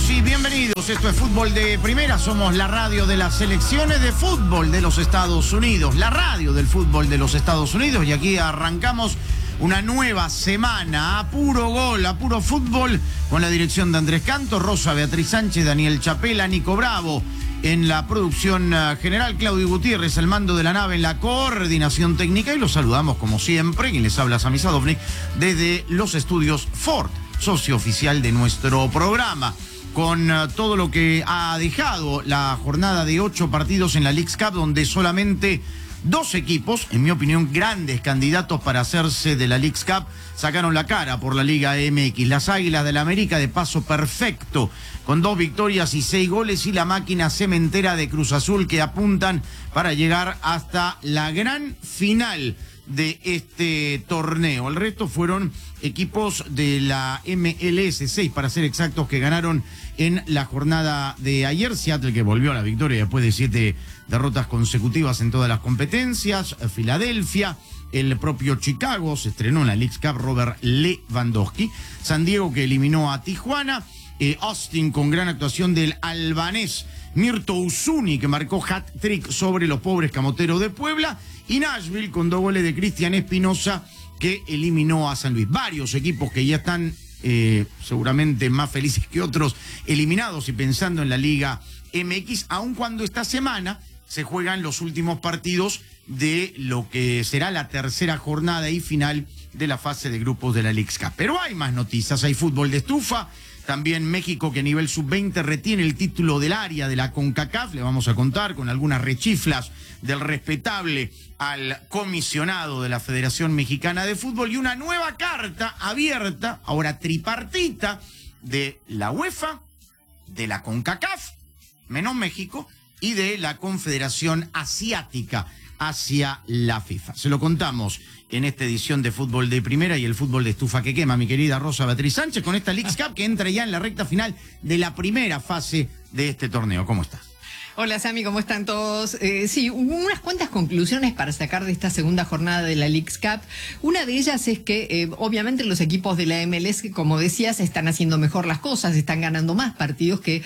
Saludos y bienvenidos. Esto es Fútbol de Primera. Somos la radio de las selecciones de fútbol de los Estados Unidos. La radio del fútbol de los Estados Unidos. Y aquí arrancamos una nueva semana a puro gol, a puro fútbol, con la dirección de Andrés Canto, Rosa Beatriz Sánchez, Daniel Chapela, Nico Bravo en la producción general, Claudio Gutiérrez al mando de la nave en la coordinación técnica, y los saludamos como siempre, quien les habla, Sami Sadovnik, desde los estudios Ford, socio oficial de nuestro programa, con todo lo que ha dejado la jornada de 8 partidos en la Leagues Cup, donde solamente 2 equipos, en mi opinión, grandes candidatos para hacerse de la Leagues Cup, sacaron la cara por la Liga MX. Las Águilas del América de paso perfecto, con 2 victorias y 6 goles, y la máquina cementera de Cruz Azul, que apuntan para llegar hasta la gran final de este torneo. El resto fueron equipos de la MLS, 6 para ser exactos, que ganaron en la jornada de ayer. Seattle, que volvió a la victoria después de 7 derrotas consecutivas en todas las competencias. Filadelfia, el propio Chicago, se estrenó en la Leagues Cup Robert Lewandowski. San Diego, que eliminó a Tijuana. Austin, con gran actuación del albanés Mirto Uzuni, que marcó hat-trick sobre los pobres camoteros de Puebla. Y Nashville, con 2 goles de Cristian Espinosa, que eliminó a San Luis. Varios equipos que ya están seguramente más felices que otros eliminados y pensando en la Liga MX, aun cuando esta semana se juegan los últimos partidos de lo que será la tercera jornada y final de la fase de grupos de la Leagues Cup. Pero hay más noticias, hay fútbol de estufa. También México, que a nivel sub-20 retiene el título del área de la CONCACAF. Le vamos a contar con algunas rechiflas del respetable al comisionado de la Federación Mexicana de Fútbol, y una nueva carta abierta, ahora tripartita, de la UEFA, de la CONCACAF, menos México, y de la Confederación Asiática hacia la FIFA. Se lo contamos en esta edición de Fútbol de Primera y el fútbol de estufa que quema, mi querida Rosa Beatriz Sánchez, con esta Leagues Cup que entra ya en la recta final de la primera fase de este torneo. ¿Cómo estás? Hola Sami, ¿cómo están todos? Sí, hubo unas cuantas conclusiones para sacar de esta segunda jornada de la Leagues Cup. Una de ellas es que obviamente los equipos de la MLS, como decías, están haciendo mejor las cosas, están ganando más partidos que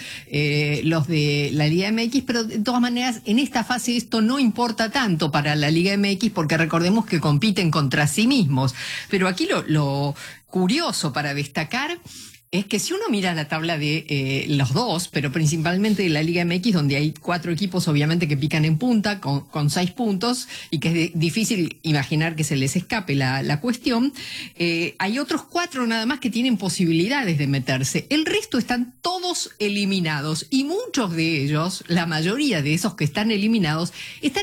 los de la Liga MX, pero de todas maneras en esta fase esto no importa tanto para la Liga MX, porque recordemos que compiten contra sí mismos. Pero aquí lo curioso para destacar es que si uno mira la tabla de los dos, pero principalmente de la Liga MX, donde hay 4 equipos obviamente que pican en punta con 6 puntos y que es difícil imaginar que se les escape la cuestión, hay otros 4 nada más que tienen posibilidades de meterse. El resto están todos eliminados, y muchos de ellos, la mayoría de esos que están eliminados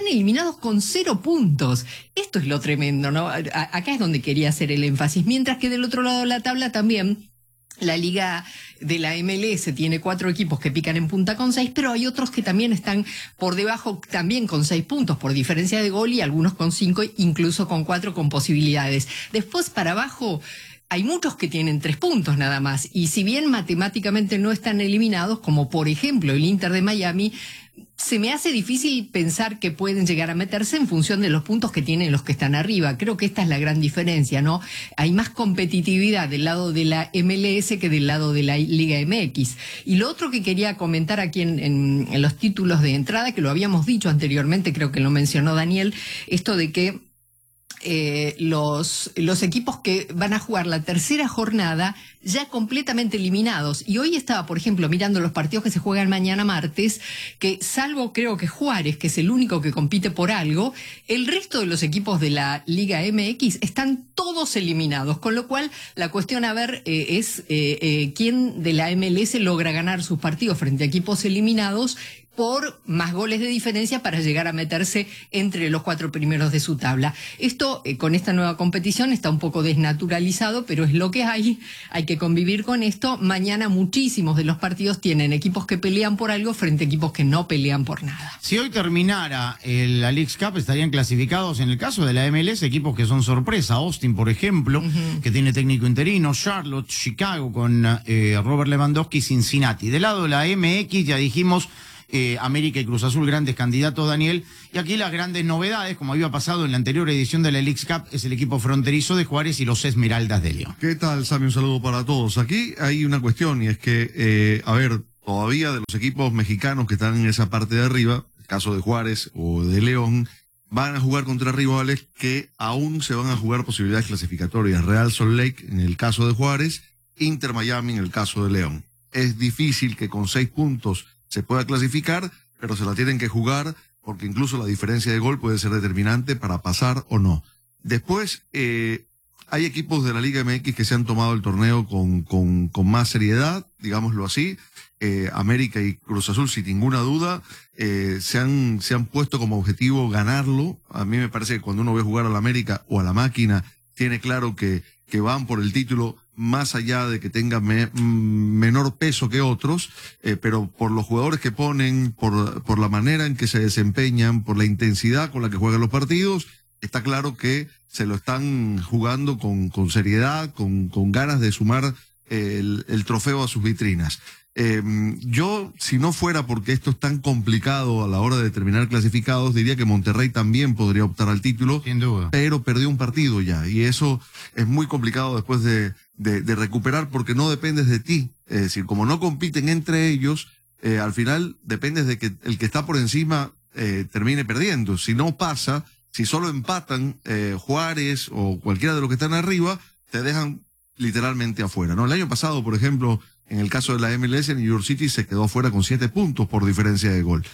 con 0 puntos. Esto es lo tremendo, ¿no? Acá es donde quería hacer el énfasis. Mientras que del otro lado de la tabla también la liga de la MLS tiene 4 equipos que pican en punta con 6, pero hay otros que también están por debajo, también con 6 puntos por diferencia de gol, y algunos con 5, incluso con 4 con posibilidades. Después para abajo hay muchos que tienen 3 puntos nada más, y si bien matemáticamente no están eliminados, como por ejemplo el Inter de Miami, se me hace difícil pensar que pueden llegar a meterse en función de los puntos que tienen los que están arriba. Creo que esta es la gran diferencia, ¿no? Hay más competitividad del lado de la MLS que del lado de la Liga MX. Y lo otro que quería comentar aquí en los títulos de entrada, que lo habíamos dicho anteriormente, creo que lo mencionó Daniel, esto de que los equipos que van a jugar la tercera jornada ya completamente eliminados. Y hoy estaba, por ejemplo, mirando los partidos que se juegan mañana martes, que salvo creo que Juárez, que es el único que compite por algo, el resto de los equipos de la Liga MX están todos eliminados, con lo cual la cuestión a ver es quién de la MLS logra ganar sus partidos frente a equipos eliminados por más goles de diferencia para llegar a meterse entre los 4 primeros de su tabla. Esto, con esta nueva competición, está un poco desnaturalizado, pero es lo que hay que convivir con esto. Mañana muchísimos de los partidos tienen equipos que pelean por algo frente a equipos que no pelean por nada. Si hoy terminara la Leagues Cup, estarían clasificados, en el caso de la MLS, equipos que son sorpresa. Austin, por ejemplo, que tiene técnico interino, Charlotte, Chicago con Robert Lewandowski, Cincinnati. Del lado de la MX ya dijimos América y Cruz Azul, grandes candidatos, Daniel. Y aquí las grandes novedades, como había pasado en la anterior edición de la Leagues Cup, es el equipo fronterizo de Juárez y los Esmeraldas de León. ¿Qué tal, Sami? Un saludo para todos. Aquí hay una cuestión, y es que, todavía de los equipos mexicanos que están en esa parte de arriba, el caso de Juárez o de León, van a jugar contra rivales que aún se van a jugar posibilidades clasificatorias. Real Salt Lake en el caso de Juárez, Inter Miami en el caso de León. Es difícil que con 6 puntos se pueda clasificar, pero se la tienen que jugar porque incluso la diferencia de gol puede ser determinante para pasar o no. Después, hay equipos de la Liga MX que se han tomado el torneo con más seriedad, digámoslo así. América y Cruz Azul, sin ninguna duda, se han puesto como objetivo ganarlo. A mí me parece que cuando uno ve jugar a la América o a la Máquina, tiene claro que van por el título más allá de que tenga menor peso que otros, pero por los jugadores que ponen, por la manera en que se desempeñan, por la intensidad con la que juegan los partidos, está claro que se lo están jugando con seriedad, con ganas de sumar el trofeo a sus vitrinas. Yo, si no fuera porque esto es tan complicado a la hora de determinar clasificados, diría que Monterrey también podría optar al título. Sin duda. Pero perdió un partido ya, y eso es muy complicado después de recuperar, porque no dependes de ti. Es decir, como no compiten entre ellos, al final dependes de que el que está por encima termine perdiendo. Si no pasa, si solo empatan Juárez o cualquiera de los que están arriba, te dejan literalmente afuera, ¿no? El año pasado, por ejemplo, en el caso de la MLS, New York City se quedó afuera con 7 puntos por diferencia de gol.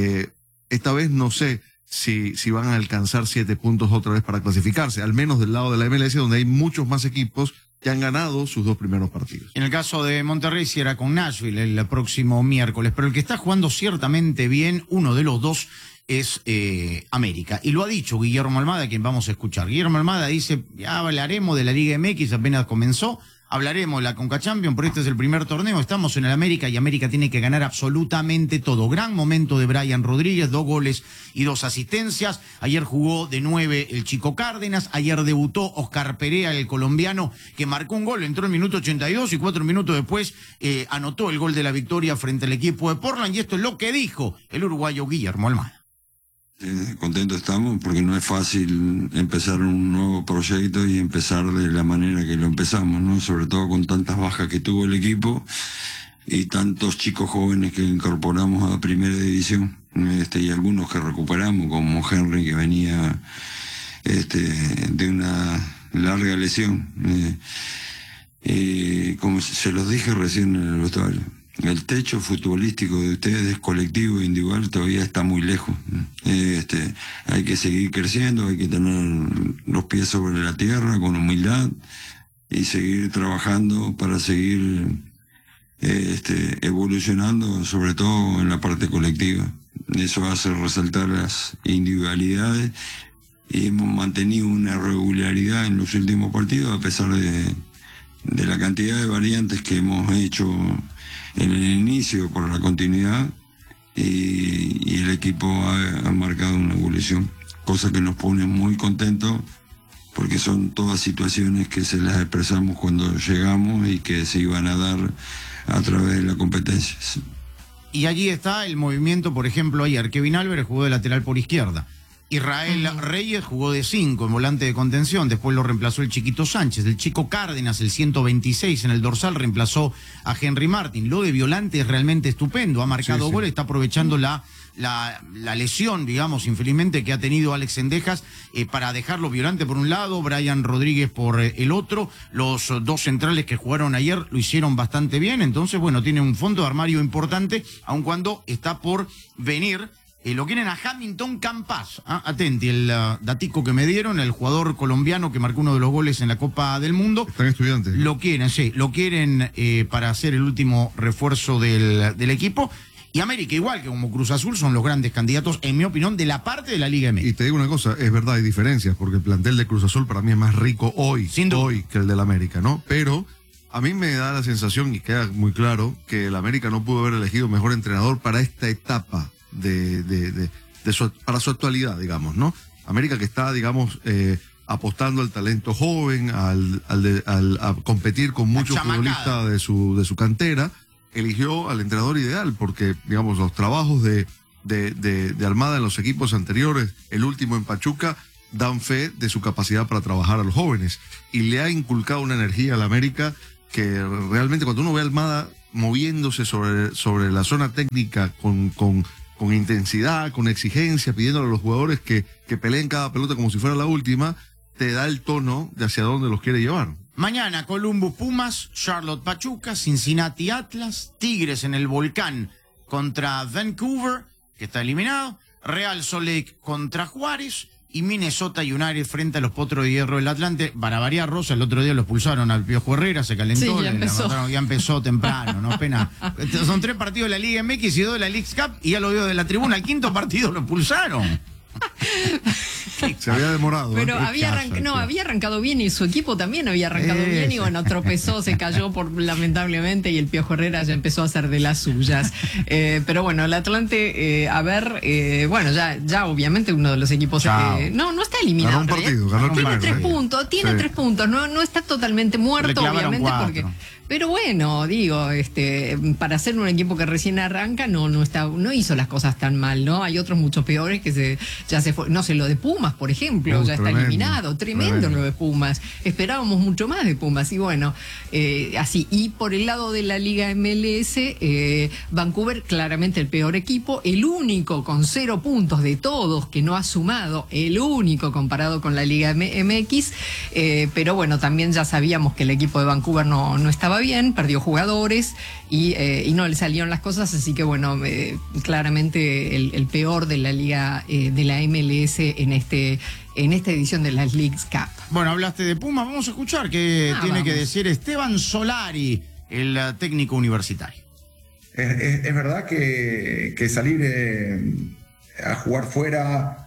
Esta vez no sé si van a alcanzar 7 puntos otra vez para clasificarse, al menos del lado de la MLS, donde hay muchos más equipos que han ganado sus 2 primeros partidos. En el caso de Monterrey, sí era con Nashville el próximo miércoles, pero el que está jugando ciertamente bien, uno de los dos, es América. Y lo ha dicho Guillermo Almada, a quien vamos a escuchar. Guillermo Almada dice, ya hablaremos de la Liga MX, apenas comenzó, hablaremos de la Conca Champions, pero este es el primer torneo, estamos en el América y América tiene que ganar absolutamente todo. Gran momento de Brian Rodríguez, 2 goles y 2 asistencias. Ayer jugó de 9 el Chico Cárdenas, ayer debutó Oscar Perea, el colombiano, que marcó un gol, entró en el minuto 82 y 4 minutos después anotó el gol de la victoria frente al equipo de Portland, y esto es lo que dijo el uruguayo Guillermo Almada. Contentos estamos porque no es fácil empezar un nuevo proyecto y empezar de la manera que lo empezamos, ¿no? Sobre todo con tantas bajas que tuvo el equipo y tantos chicos jóvenes que incorporamos a primera división, y algunos que recuperamos, como Henry, que venía de una larga lesión. Como se los dije recién en el vestuario, el techo futbolístico de ustedes, colectivo e individual, todavía está muy lejos. Hay que seguir creciendo, hay que tener los pies sobre la tierra con humildad y seguir trabajando para seguir evolucionando, sobre todo en la parte colectiva. Eso hace resaltar las individualidades y hemos mantenido una regularidad en los últimos partidos a pesar de la cantidad de variantes que hemos hecho en el inicio por la continuidad, y el equipo ha marcado una evolución, cosa que nos pone muy contentos porque son todas situaciones que se las expresamos cuando llegamos y que se iban a dar a través de la competencia. Y allí está el movimiento, por ejemplo, ayer Kevin Álvarez jugó de lateral por izquierda. Israel Reyes jugó de 5 en volante de contención, después lo reemplazó el Chiquito Sánchez. El Chico Cárdenas, el 126 en el dorsal, reemplazó a Henry Martin. Lo de Violante es realmente estupendo, ha marcado gol, está aprovechando la lesión, digamos, infelizmente, que ha tenido Alex Cendejas, para dejarlo Violante por un lado, Brian Rodríguez por el otro. Los 2 centrales que jugaron ayer lo hicieron bastante bien, entonces, bueno, tiene un fondo de armario importante, aun cuando está por venir. Lo quieren a Hamilton Campas, atenti, el datico que me dieron, el jugador colombiano que marcó uno de los goles en la Copa del Mundo. Están estudiantes, ¿no? Lo quieren para hacer el último refuerzo del equipo. Y América, igual que como Cruz Azul, son los grandes candidatos, en mi opinión, de la parte de la Liga MX. Y te digo una cosa, es verdad, hay diferencias, porque el plantel de Cruz Azul para mí es más rico hoy que el del América, ¿no? Pero a mí me da la sensación, y queda muy claro, que el América no pudo haber elegido mejor entrenador para esta etapa para su actualidad, digamos, ¿no? América que está, digamos, apostando al talento joven, a competir con muchos futbolistas de su cantera, eligió al entrenador ideal, porque, digamos, los trabajos de Almada en los equipos anteriores, el último en Pachuca, dan fe de su capacidad para trabajar a los jóvenes, y le ha inculcado una energía a la América que realmente, cuando uno ve a Almada, moviéndose sobre la zona técnica con intensidad, con exigencia, pidiéndole a los jugadores que peleen cada pelota como si fuera la última, te da el tono de hacia dónde los quiere llevar. Mañana Columbus Pumas, Charlotte Pachuca, Cincinnati Atlas, Tigres en el Volcán contra Vancouver, que está eliminado, Real Salt Lake contra Juárez y Minnesota United frente a los Potros de Hierro del Atlante. Para variar, Rosa, el otro día lo expulsaron al Piojo Herrera, se calentó. Sí, ya empezó temprano, no pena. Son 3 partidos de la Liga MX y 2 de la Leagues Cup y ya lo veo de la tribuna. El 5º partido lo expulsaron. Se había demorado. Pero había arrancado bien y su equipo también había arrancado bien y bueno, tropezó, se cayó lamentablemente y el Piojo Herrera ya empezó a hacer de las suyas. Pero bueno, el Atlante, bueno, ya obviamente uno de los equipos no está eliminado. Ganó un partido, tiene 3 puntos, tiene 3 puntos, no está totalmente muerto, obviamente, 4. Porque. Pero bueno, digo, para ser un equipo que recién arranca, no hizo las cosas tan mal, ¿no? Hay otros muchos peores que ya se fue. No sé, lo de Pumas, por ejemplo, ya está eliminado. Tremendo lo de Pumas. Esperábamos mucho más de Pumas. Y bueno, así. Y por el lado de la Liga MLS, Vancouver, claramente el peor equipo, el único con 0 puntos de todos que no ha sumado, el único comparado con la Liga MX. Pero bueno, también ya sabíamos que el equipo de Vancouver no estaba bien, perdió jugadores y no le salieron las cosas, así que bueno, claramente el peor de la liga de la MLS en esta edición de la Leagues Cup. Bueno, hablaste de Pumas, vamos a escuchar qué tiene que decir Esteban Solari, el técnico universitario. Es verdad que salir a jugar fuera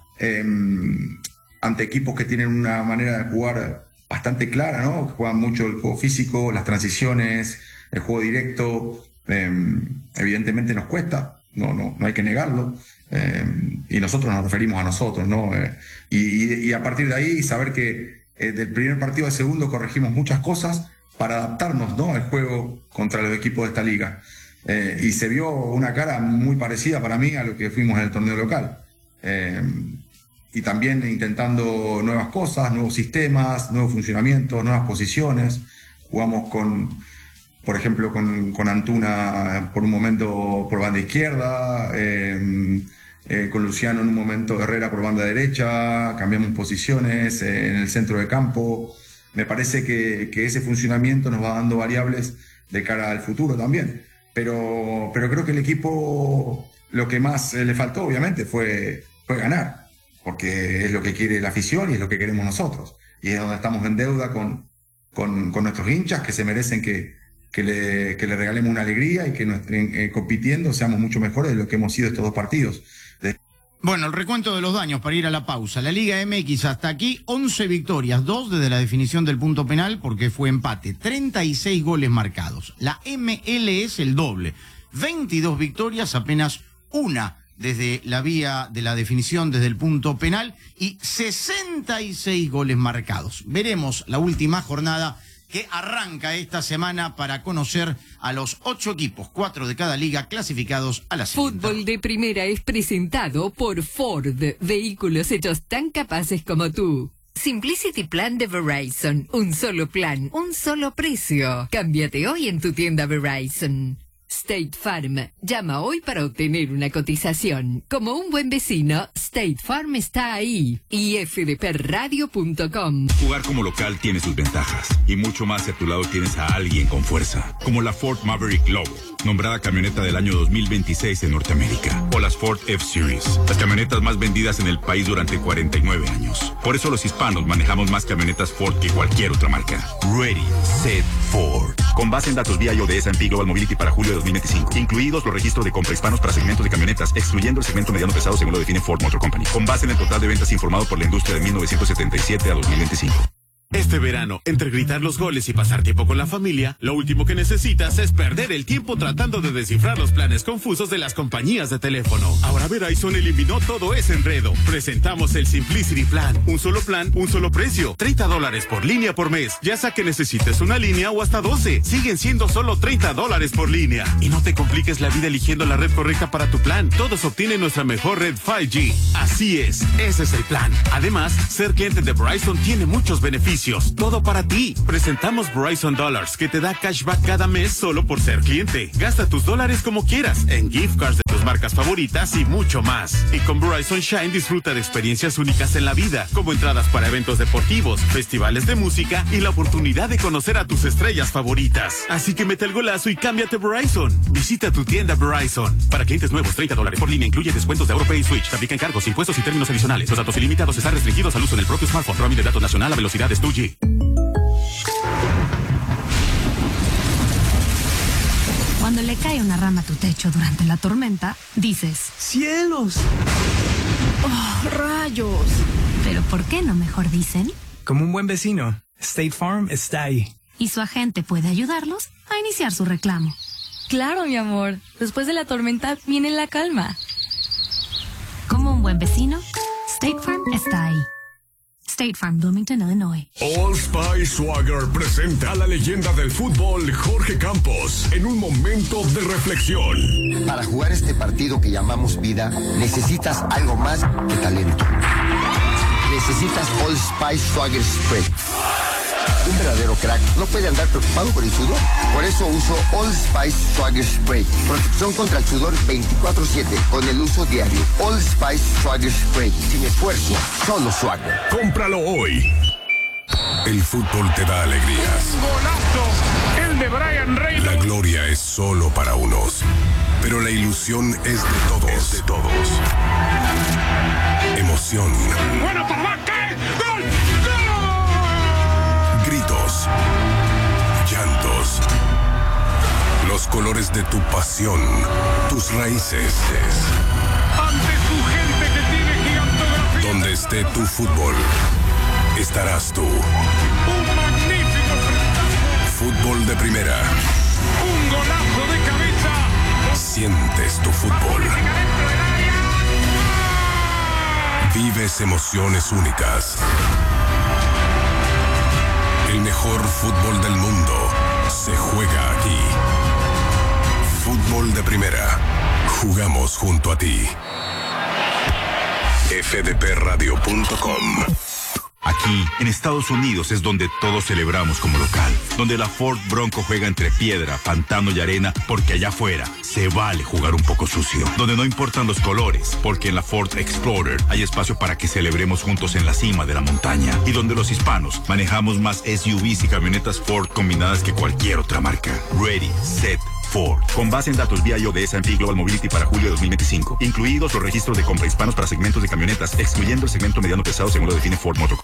ante equipos que tienen una manera de jugar bastante clara, ¿no? Que juegan mucho el juego físico, las transiciones, el juego directo, evidentemente nos cuesta, no hay que negarlo, y nosotros nos referimos a nosotros, ¿no? Y a partir de ahí saber que del primer partido al segundo corregimos muchas cosas para adaptarnos, ¿no?, al juego contra los equipos de esta liga. Y se vio una cara muy parecida para mí a lo que fuimos en el torneo local. Y también intentando nuevas cosas, nuevos sistemas, nuevos funcionamientos, nuevas posiciones. Jugamos por ejemplo, con Antuna por un momento por banda izquierda, con Luciano en un momento Herrera por banda derecha, cambiamos posiciones en el centro de campo. Me parece que ese funcionamiento nos va dando variables de cara al futuro también. Pero creo que el equipo lo que más le faltó, obviamente, fue ganar. Porque es lo que quiere la afición y es lo que queremos nosotros. Y es donde estamos en deuda con nuestros hinchas, que se merecen que le regalemos una alegría y que compitiendo seamos mucho mejores de lo que hemos sido estos 2 partidos. Bueno, el recuento de los daños para ir a la pausa. La Liga MX hasta aquí, 11 victorias, 2 desde la definición del punto penal porque fue empate, 36 goles marcados. La MLS el doble, 22 victorias, apenas 1 desde la vía de la definición desde el punto penal y 66 goles marcados. Veremos la última jornada que arranca esta semana para conocer a los 8 equipos, 4 de cada liga clasificados a la siguiente. Fútbol de Primera es presentado por Ford, vehículos hechos tan capaces como tú. Simplicity Plan de Verizon, un solo plan, un solo precio. Cámbiate hoy en tu tienda Verizon. State Farm. Llama hoy para obtener una cotización. Como un buen vecino, State Farm está ahí. Y fdpradio.com. Jugar como local tiene sus ventajas. Y mucho más si a tu lado tienes a alguien con fuerza. Como la Ford Maverick Lobo, nombrada camioneta del año 2026 en Norteamérica. O las Ford F-Series, las camionetas más vendidas en el país durante 49 años. Por eso los hispanos manejamos más camionetas Ford que cualquier otra marca. Ready, Set, Ford. Con base en datos vía de S&P Global Mobility para julio de 2025, incluidos los registros de compra hispanos para segmentos de camionetas, excluyendo el segmento mediano pesado según lo define Ford Motor Company, con base en el total de ventas informado por la industria de 1977 a 2025. Este verano, entre gritar los goles y pasar tiempo con la familia, lo último que necesitas es perder el tiempo tratando de descifrar los planes confusos de las compañías de teléfono. Ahora Verizon eliminó todo ese enredo. Presentamos el Simplicity Plan. Un solo plan, un solo precio. $30 por línea por mes. Ya sea que necesites una línea o hasta 12. Siguen siendo solo $30 por línea. Y no te compliques la vida eligiendo la red correcta para tu plan. Todos obtienen nuestra mejor red 5G. Así es, ese es el plan. Además, ser cliente de Verizon tiene muchos beneficios. beneficios, todo para ti. Presentamos Verizon Dollars, que te da cashback cada mes solo por ser cliente. Gasta tus dólares como quieras, en gift cards de tus marcas favoritas y mucho más. Y con Verizon Shine disfruta de experiencias únicas en la vida, como entradas para eventos deportivos, festivales de música y la oportunidad de conocer a tus estrellas favoritas. Así que mete el golazo y cámbiate Verizon. Visita tu tienda Verizon. Para clientes nuevos, $30 por línea, incluye descuentos de AuroPay y Switch. Se aplican cargos, impuestos y términos adicionales. Los datos ilimitados están restringidos al uso en el propio smartphone. Roaming de datos nacional a velocidades 2G. Cuando le cae una rama a tu techo durante la tormenta, dices: ¡cielos! ¡Oh, rayos! Pero ¿por qué no mejor dicen? Como un buen vecino, State Farm está ahí. Y su agente puede ayudarlos a iniciar su reclamo. Claro, mi amor. Después de la tormenta viene la calma. Como un buen vecino, State Farm está ahí. State Farm, Bloomington, Illinois. Old Spice Swagger presenta a la leyenda del fútbol, Jorge Campos, en un momento de reflexión. Para jugar este partido que llamamos vida, necesitas algo más que talento. Necesitas Old Spice Swagger Spray. Un verdadero crack no puede andar preocupado por el sudor. Por eso uso Old Spice Swagger Spray. Protección contra el sudor 24/7 con el uso diario. Old Spice Swagger Spray. Sin esfuerzo, solo Swagger. Cómpralo hoy. El fútbol te da alegrías. ¡Golazo! El de Brian Reynolds. La gloria es solo para unos, pero la ilusión es de todos. Emoción. ¡Bueno, papá! ¿Qué? ¡Gol! Gritos, llantos, los colores de tu pasión, tus raíces. Ante tu gente que tiene gigantografía. Donde esté tu fútbol, estarás tú. Un magnífico espectáculo. Fútbol de primera. Un golazo de cabeza. Sientes tu fútbol. Vives emociones únicas. El mejor fútbol del mundo se juega aquí. Fútbol de primera. Jugamos junto a ti. fdpradio.com. Aquí, en Estados Unidos, es donde todos celebramos como local. Donde la Ford Bronco juega entre piedra, pantano y arena, porque allá afuera se vale jugar un poco sucio. Donde no importan los colores, porque en la Ford Explorer hay espacio para que celebremos juntos en la cima de la montaña. Y donde los hispanos manejamos más SUVs y camionetas Ford combinadas que cualquier otra marca. Ready, set, Ford. Con base en datos vía de S&P Global Mobility para julio de 2025. Incluidos los registros de compra hispanos para segmentos de camionetas, excluyendo el segmento mediano pesado según lo define Ford Motor.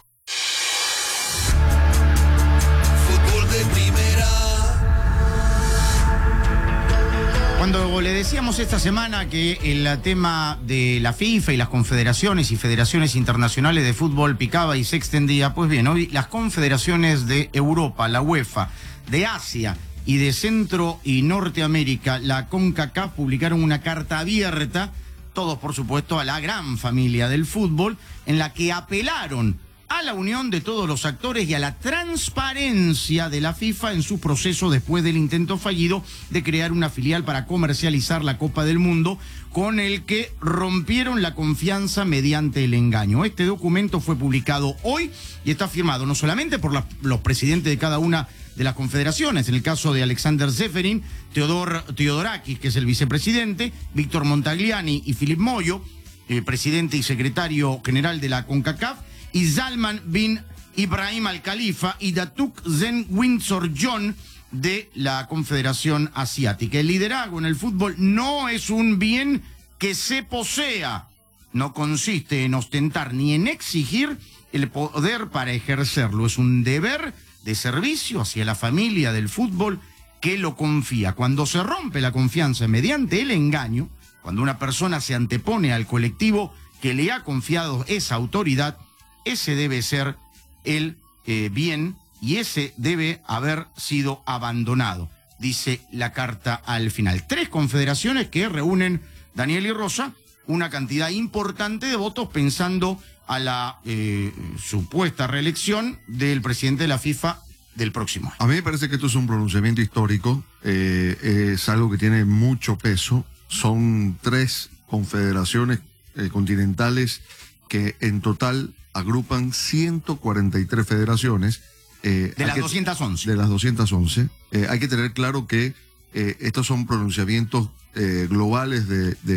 Cuando le decíamos esta semana que el tema de la FIFA y las confederaciones y federaciones internacionales de fútbol picaba y se extendía, pues bien, hoy las confederaciones de Europa, la UEFA, de Asia y de Centro y Norteamérica, la CONCACAF, publicaron una carta abierta, todos por supuesto a la gran familia del fútbol, en la que apelaron a la unión de todos los actores y a la transparencia de la FIFA en su proceso después del intento fallido de crear una filial para comercializar la Copa del Mundo, con el que rompieron la confianza mediante el engaño. Este documento fue publicado hoy y está firmado no solamente por los presidentes de cada una de las confederaciones, en el caso de Alexander Zeferin, Teodorakis, que es el vicepresidente, Víctor Montagliani y Philip Moyo, presidente y secretario general de la CONCACAF, y Salman bin Ibrahim Al Khalifa y Datuk Zen Windsor John de la Confederación Asiática. El liderazgo en el fútbol no es un bien que se posea, no consiste en ostentar ni en exigir el poder para ejercerlo, es un deber de servicio hacia la familia del fútbol que lo confía. Cuando se rompe la confianza mediante el engaño, cuando una persona se antepone al colectivo que le ha confiado esa autoridad, ese debe ser el bien y ese debe haber sido abandonado, dice la carta al final. 3 confederaciones que reúnen, Daniel y Rosa, una cantidad importante de votos pensando a la supuesta reelección del presidente de la FIFA del próximo año. A mí me parece que esto es un pronunciamiento histórico, es algo que tiene mucho peso. Son 3 confederaciones continentales que en total agrupan 143 federaciones. De las 211. De las 211. Hay que tener claro que estos son pronunciamientos globales de